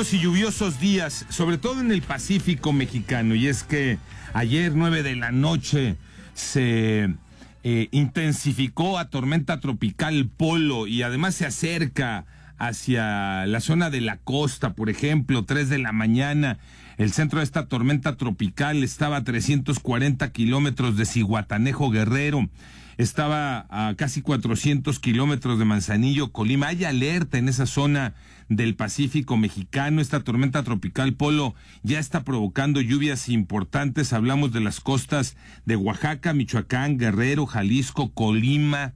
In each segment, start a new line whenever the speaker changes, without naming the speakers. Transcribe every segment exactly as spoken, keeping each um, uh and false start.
buenos y lluviosos días, sobre todo en el Pacífico mexicano, y es que ayer nueve de la noche se eh, intensificó a tormenta tropical Polo y además se acerca hacia la zona de la costa. Por ejemplo, tres de la mañana, el centro de esta tormenta tropical estaba a trescientos cuarenta kilómetros de Zihuatanejo, Guerrero. Estaba a casi cuatrocientos kilómetros de Manzanillo, Colima. Hay alerta en esa zona del Pacífico mexicano. Esta tormenta tropical Polo ya está provocando lluvias importantes. Hablamos de las costas de Oaxaca, Michoacán, Guerrero, Jalisco, Colima.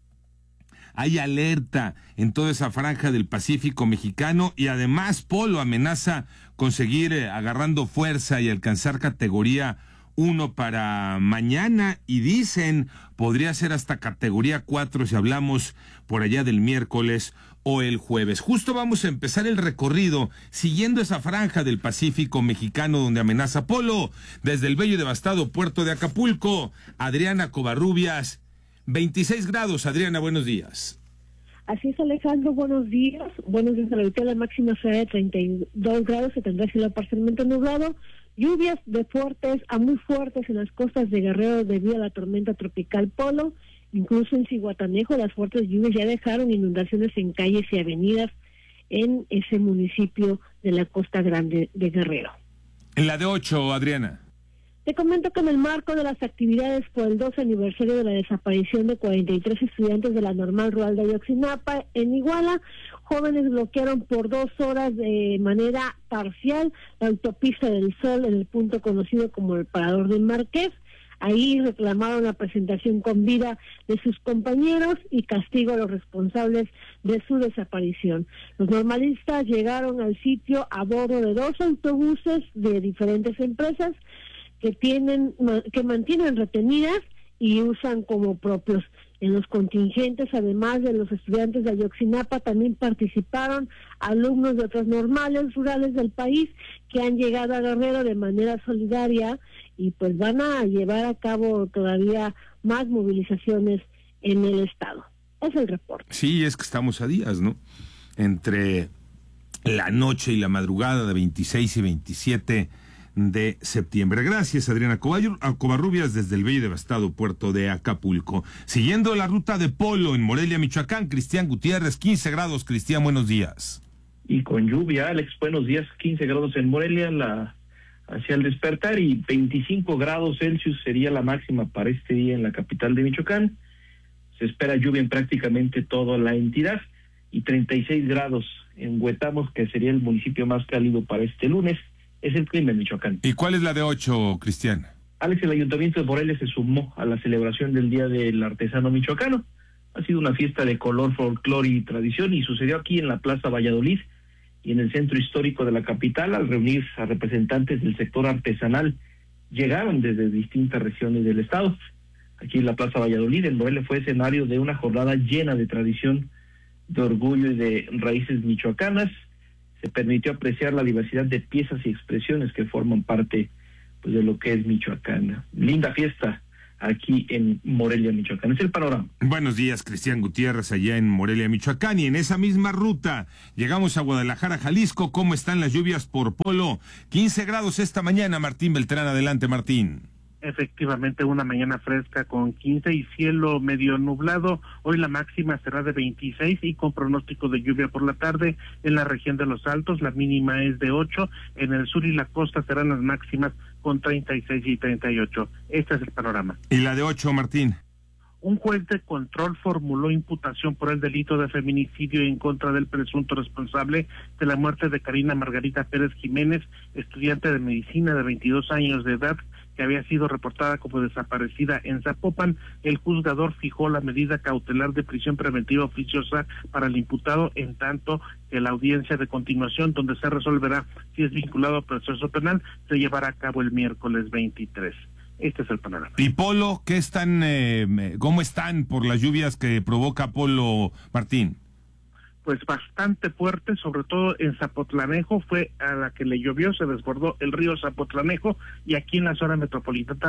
Hay alerta en toda esa franja del Pacífico mexicano y además Polo amenaza con seguir eh, agarrando fuerza y alcanzar categoría uno para mañana, y dicen podría ser hasta categoría cuatro si hablamos por allá del miércoles o el jueves. Justo vamos a empezar el recorrido siguiendo esa franja del Pacífico mexicano donde amenaza Polo. Desde el bello y devastado puerto de Acapulco, Adriana Covarrubias, veintiséis grados. Adriana, buenos días.
Así es, Alejandro, buenos días. Buenos días, ahorita la máxima será de treinta y dos grados, se tendrá cielo parcialmente nublado. Lluvias de fuertes a muy fuertes en las costas de Guerrero debido a la tormenta tropical Polo. Incluso en Zihuatanejo las fuertes lluvias ya dejaron inundaciones en calles y avenidas en ese municipio de la Costa Grande de Guerrero.
En la de ocho, Adriana.
Te comento que en el marco de las actividades por el doce aniversario de la desaparición de cuarenta y tres estudiantes de la Normal Rural de Ayotzinapa, en Iguala, jóvenes bloquearon por dos horas de manera parcial la autopista del Sol en el punto conocido como el Parador del Marqués. Ahí reclamaron la presentación con vida de sus compañeros y castigo a los responsables de su desaparición. Los normalistas llegaron al sitio a bordo de dos autobuses de diferentes empresas que tienen que mantienen retenidas y usan como propios. En los contingentes, además de los estudiantes de Ayotzinapa, también participaron alumnos de otras normales rurales del país que han llegado a Guerrero de manera solidaria y pues van a llevar a cabo todavía más movilizaciones en el estado. Es el reporte.
Sí, es que estamos a días, ¿no? Entre la noche y la madrugada de veintiséis y veintisiete de septiembre. Gracias, Adriana Covarrubias, desde el bello y devastado puerto de Acapulco. Siguiendo la ruta de Polo en Morelia, Michoacán, Cristian Gutiérrez, quince grados. Cristian, buenos días.
Y con lluvia, Alex, buenos días, quince grados en Morelia, la hacia el despertar, y veinticinco grados Celsius sería la máxima para este día en la capital de Michoacán. Se espera lluvia en prácticamente toda la entidad, y treinta y seis grados en Huetamos, que sería el municipio más cálido para este lunes. Es el clima en Michoacán.
¿Y cuál es la de ocho, Cristian?
Alex, el Ayuntamiento de Morelia se sumó a la celebración del Día del Artesano Michoacano. Ha sido una fiesta de color, folclore y tradición, y sucedió aquí en la Plaza Valladolid y en el centro histórico de la capital. Al reunirse a representantes del sector artesanal, llegaron desde distintas regiones del estado. Aquí en la Plaza Valladolid, en Morelia, fue escenario de una jornada llena de tradición, de orgullo y de raíces michoacanas. Se permitió apreciar la diversidad de piezas y expresiones que forman parte pues de lo que es Michoacán. Linda fiesta aquí en Morelia, Michoacán. Es el panorama.
Buenos días, Cristian Gutiérrez, allá en Morelia, Michoacán. Y en esa misma ruta llegamos a Guadalajara, Jalisco. ¿Cómo están las lluvias por Polo? quince grados esta mañana. Martín Beltrán, adelante, Martín.
Efectivamente, una mañana fresca con quince y cielo medio nublado. Hoy la máxima será de veintiséis y con pronóstico de lluvia por la tarde en la región de los Altos. La mínima es de ocho. En el sur y la costa serán las máximas con treinta y seis y treinta y ocho. Este es el panorama.
¿Y la de ocho, Martín?
Un juez de control formuló imputación por el delito de feminicidio en contra del presunto responsable de la muerte de Karina Margarita Pérez Jiménez, estudiante de medicina de veintidós años de edad, que había sido reportada como desaparecida en Zapopan. El juzgador fijó la medida cautelar de prisión preventiva oficiosa para el imputado, en tanto que la audiencia de continuación, donde se resolverá si es vinculado al proceso penal, se llevará a cabo el miércoles veintitrés. Este es el panorama.
¿Y Polo, qué están, eh, cómo están por las lluvias que provoca Polo, Martín?
Pues bastante fuerte, sobre todo en Zapotlanejo, fue a la que le llovió, se desbordó el río Zapotlanejo, y aquí en la zona metropolitana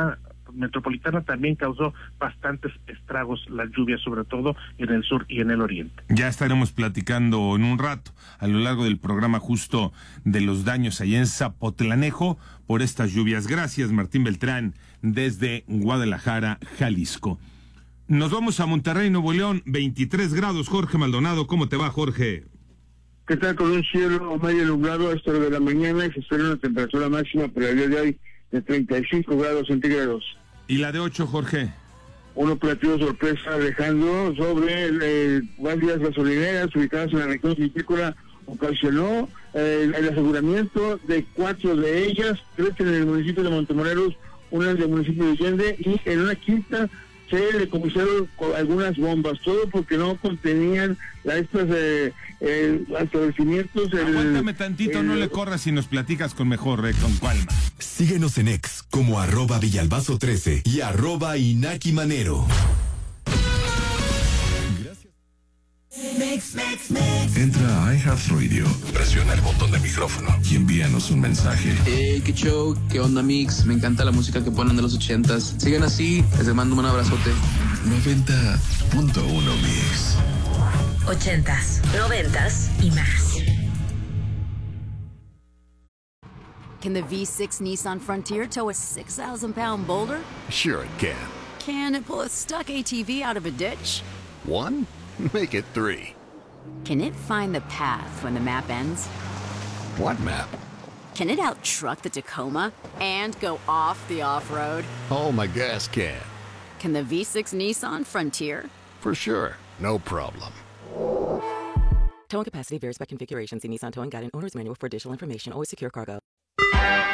metropolitana también causó bastantes estragos las lluvias, sobre todo en el sur y en el oriente.
Ya estaremos platicando en un rato, a lo largo del programa, justo de los daños allá en Zapotlanejo por estas lluvias. Gracias, Martín Beltrán, desde Guadalajara, Jalisco. Nos vamos a Monterrey, Nuevo León, veintitrés grados. Jorge Maldonado, ¿cómo te va, Jorge?
¿Qué tal? Con un cielo medio nublado a esta hora de la mañana y se espera una temperatura máxima para el día de hoy de treinta y cinco grados centígrados.
¿Y la de ocho, Jorge?
Un operativo sorpresa dejando sobre eh, varias gasolineras ubicadas en la región vitícola ocasionó eh, el aseguramiento de cuatro de ellas, tres en el municipio de Montemorelos, una en el municipio de Allende, y en una quinta se le comisaron algunas bombas, todo porque no contenían la, estos eh, eh, establecimientos. El,
Aguántame tantito, el, no le corras y nos platicas con mejor, eh, con calma.
Síguenos en X como arroba Villalbazo trece y arroba Inaki Manero.
Mix, mix, mix. Entra a iHeartRadio, presiona el botón de micrófono y envíanos un mensaje.
Hey, qué show, qué onda, Mix. Me encanta la música que ponen de los ochentas. Sigan así, les mando un abrazote.
noventa punto uno Mix.
Ochentas, noventas y más.
Can the V six Nissan Frontier tow a six thousand pound boulder?
Sure it can.
Can it pull a stuck A T V out of a ditch?
One? Make it three.
Can it find the path when the map ends?
What map?
Can it out-truck the Tacoma and go off the off-road?
Oh, my gas can.
Can the V six Nissan Frontier?
For sure. No problem.
Towing capacity varies by configuration. See Nissan Towing Guide and Owner's Manual for additional information. Always secure cargo.